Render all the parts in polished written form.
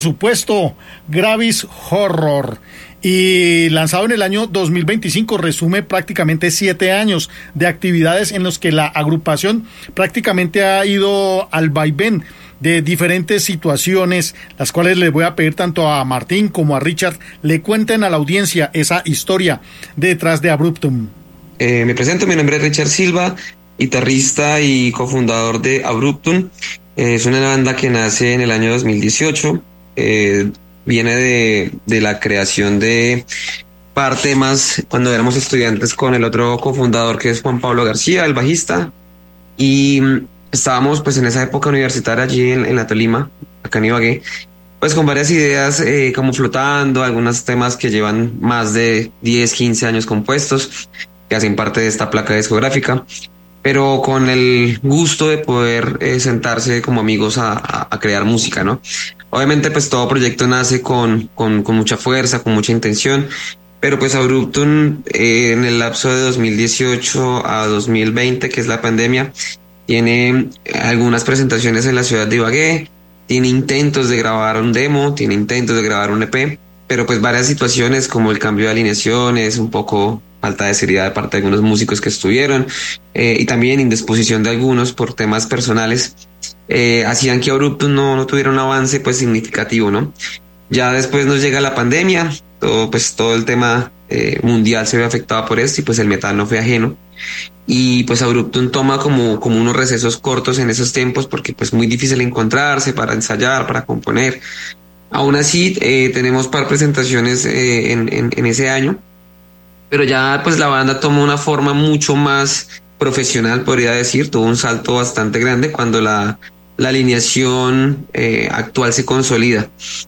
Supuesto, Gravis Horror, y lanzado en el año 2025, resume prácticamente 7 años de actividades en los que la agrupación prácticamente ha ido al vaivén de diferentes situaciones, las cuales les voy a pedir tanto a Martín como a Richard le cuenten a la audiencia esa historia detrás de Abruptum. Me presento, mi nombre es Richard Silva, guitarrista y cofundador de Abruptum. Es una banda que nace en el año 2018. Viene de la creación de par temas cuando éramos estudiantes con el otro cofundador, que es Juan Pablo García, el bajista, y estábamos pues en esa época universitaria allí en la Tolima, acá en Ibagué, pues con varias ideas como flotando, algunos temas que llevan más de 10, 15 años compuestos, que hacen parte de esta placa discográfica, pero con el gusto de poder sentarse como amigos a crear música, ¿no? Obviamente pues todo proyecto nace con mucha fuerza, con mucha intención, pero pues Abruptum en el lapso de 2018 a 2020, que es la pandemia, tiene algunas presentaciones en la ciudad de Ibagué, tiene intentos de grabar un demo, tiene intentos de grabar un EP, pero pues varias situaciones como el cambio de alineaciones, un poco falta de seriedad de parte de algunos músicos que estuvieron, y también indisposición de algunos por temas personales, hacían que Abruptum no tuviera un avance pues significativo, ¿no? Ya después nos llega la pandemia, todo el tema mundial se ve afectado por esto y pues el metal no fue ajeno. Y pues Abruptum toma como unos recesos cortos en esos tiempos porque pues muy difícil encontrarse para ensayar, para componer. Aún así tenemos par presentaciones en ese año, pero ya pues la banda tomó una forma mucho más profesional, podría decir, tuvo un salto bastante grande cuando la alineación actual se consolida.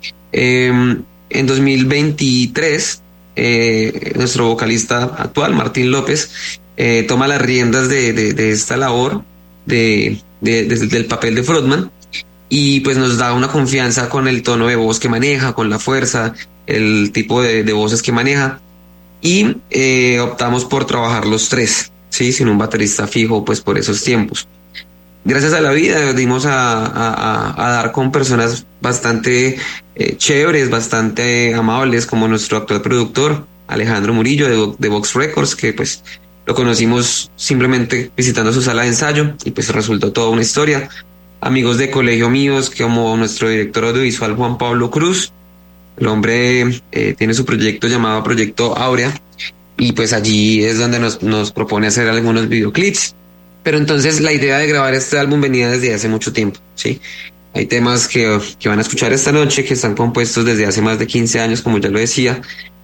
En 2023, nuestro vocalista actual, Martín López, toma las riendas de esta labor del papel de frontman y pues nos da una confianza con el tono de voz que maneja, con la fuerza, el tipo de voces que maneja, y optamos por trabajar los tres, ¿sí? Sin un baterista fijo pues por esos tiempos. Gracias a la vida dimos a dar con personas bastante chéveres, bastante amables, como nuestro actual productor, Alejandro Murillo de Vox Records, que pues lo conocimos simplemente visitando su sala de ensayo y pues resultó toda una historia. Amigos de colegio míos, como nuestro director audiovisual Juan Pablo Cruz. El hombre tiene su proyecto llamado Proyecto Áurea y pues allí es donde nos propone hacer algunos videoclips. Pero entonces la idea de grabar este álbum venía desde hace mucho tiempo, ¿sí? Hay temas que van a escuchar esta noche que están compuestos desde hace más de 15 años, como ya lo decía,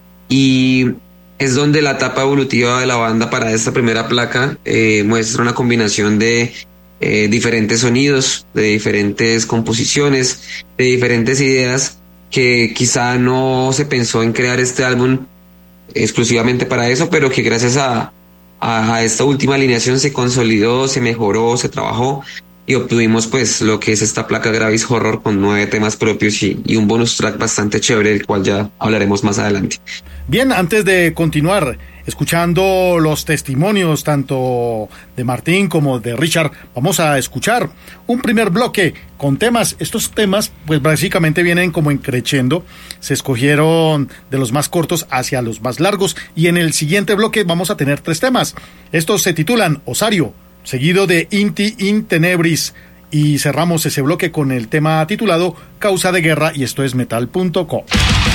y es donde la etapa evolutiva de la banda para esta primera placa muestra una combinación de diferentes sonidos, de diferentes composiciones, de diferentes ideas que quizá no se pensó en crear este álbum exclusivamente para eso, pero que gracias a esta última alineación se consolidó, se mejoró, se trabajó y obtuvimos pues lo que es esta placa Gravis Horror con 9 temas propios y un bonus track bastante chévere, del cual ya hablaremos más adelante. Bien, antes de continuar escuchando los testimonios tanto de Martín como de Richard, vamos a escuchar un primer bloque con temas. Estos temas pues básicamente vienen como creciendo, se escogieron de los más cortos hacia los más largos y en el siguiente bloque vamos a tener 3 temas. Estos se titulan Osario, seguido de Inti in Tenebris, y cerramos ese bloque con el tema titulado Causa de Guerra, y esto es metal.com.